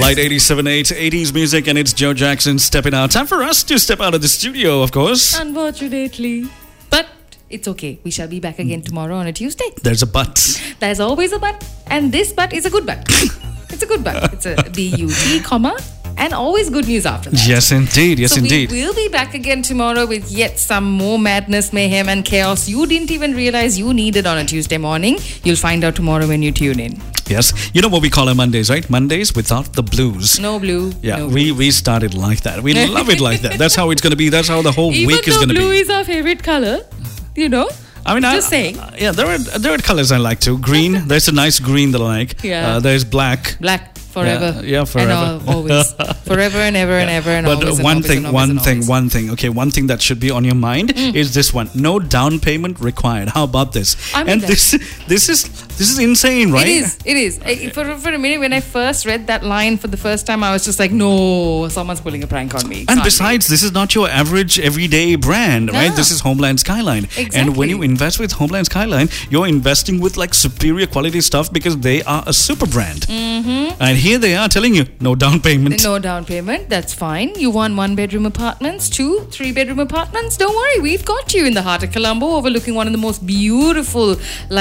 Light 87.8, 80s music, and it's Joe Jackson stepping out. Time for us to step out of the studio, of course. Unfortunately. But it's okay. We shall be back again tomorrow on a Tuesday. There's a but. There's always a but. And this but is a good but. It's a good but. It's a B-U-T, comma. And always good news after that. Yes, indeed. Yes, indeed. We will be back again tomorrow with yet some more madness, mayhem, and chaos you didn't even realize you needed on a Tuesday morning. You'll find out tomorrow when you tune in. Yes. You know what we call our Mondays, right? Mondays without the blues. No blue. Yeah, no we started like that. We love it like that. That's how it's going to be. That's how the whole week is going to be. Even though blue is our favorite color, you know. I mean, just saying. Yeah, there are colors I like too. Green. There's a nice green that I like. Yeah. There's black. Black. Forever. Yeah, forever. And always. Forever and ever and ever and always. But one thing. Okay, one thing that should be on your mind is this one. No down payment required. How about this? This is insane, right? It is. For a minute, when I first read that line for the first time, I was just like, no, someone's pulling a prank on me. And besides, this is not your average everyday brand, right? This is Homeland Skyline. Exactly. And when you invest with Homeland Skyline, you're investing with like superior quality stuff because they are a super brand. And here they are telling you, no down payment. No down payment, that's fine. You want 1-bedroom apartments, 2, 3-bedroom apartments? Don't worry, we've got you in the heart of Colombo, overlooking one of the most beautiful,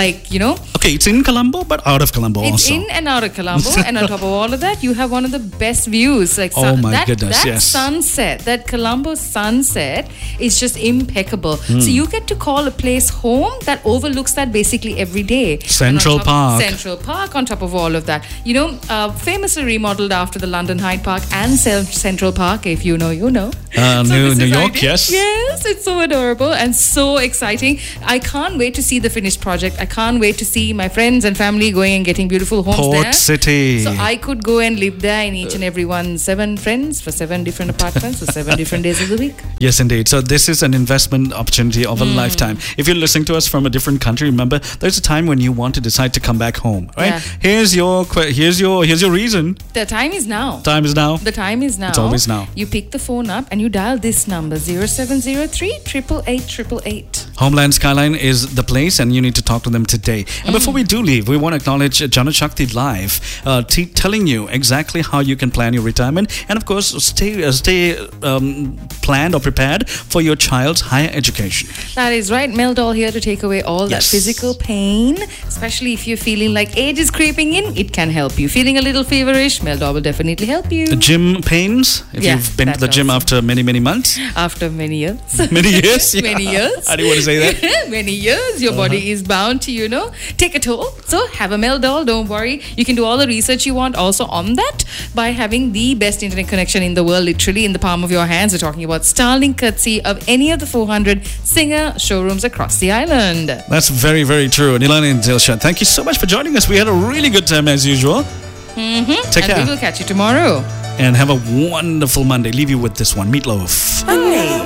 Okay, it's in Colombo, but out of Colombo it's also. It's in and out of Colombo, and on top of all of that, you have one of the best views. Oh my goodness, yes. Sunset, that Colombo sunset is just impeccable. So you get to call a place home that overlooks that basically every day. Central Park. Central Park on top of all of that. Famously remodeled after the London Hyde Park and Central Park. If you know, you know. New York, yes. Yes, it's so adorable and so exciting. I can't wait to see the finished project. I can't wait to see my friends and family going and getting beautiful homes there. Port City. So I could go and live there in each and every one, 7 friends for 7 different apartments for 7 different days of the week. Yes, indeed. So this is an investment opportunity of a lifetime. If you're listening to us from a different country, remember, there's a time when you want to decide to come back home, right? Yeah. Here's your reason. The time is now. Time is now. The time is now. It's always now. You pick the phone up and you dial this number 0703 888 888. Homeland Skyline is the place, and you need to talk to them today. And before we do leave, we want to acknowledge Jana Shakti Live, telling you exactly how you can plan your retirement, and of course, stay planned or prepared for your child's higher education. That is right. Meldol here to take away all that physical pain, especially if you're feeling like age is creeping in. It can help you. Feeling a little feverish, Meldol will definitely help you. Gym pains, if you've been to the gym after many months. After many years. Many years? Yeah. Many years. I didn't want to say that. Many years. Your body is bound to, take a toll. So have a Meldol. Don't worry. You can do all the research you want also on that by having the best internet connection in the world, literally in the palm of your hands. We're talking about Starlink, courtesy of any of the 400 Singer showrooms across the island. That's very, very true. Nilani and Dilshan, thank you so much for joining us. We had a really good time as usual. Take care. And we will catch you tomorrow. And have a wonderful Monday. Leave you with this one, Meatloaf.